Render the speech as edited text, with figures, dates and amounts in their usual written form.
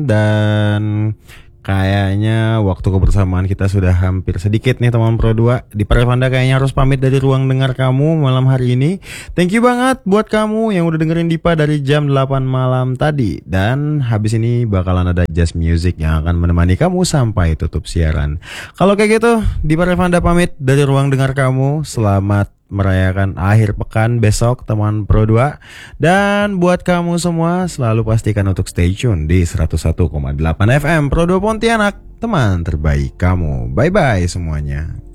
Dan kayaknya waktu kebersamaan kita sudah hampir sedikit nih teman Pro 2. Di Parevanda kayaknya harus pamit dari ruang dengar kamu malam hari ini. Thank you banget buat kamu yang udah dengerin Dipa dari jam 8 malam tadi. Dan habis ini bakalan ada jazz music yang akan menemani kamu sampai tutup siaran. Kalau kayak gitu, di Parevanda pamit dari ruang dengar kamu. Selamat merayakan akhir pekan besok teman Pro 2. Dan buat kamu semua selalu pastikan untuk stay tune di 101,8 FM Pro 2 Pontianak, teman terbaik kamu. Bye bye semuanya.